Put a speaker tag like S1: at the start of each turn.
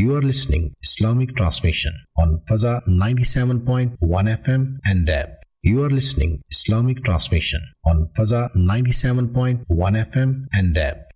S1: You are listening Islamic transmission on Faza 97.1 FM and app. You are listening Islamic transmission on Faza 97.1 FM and app.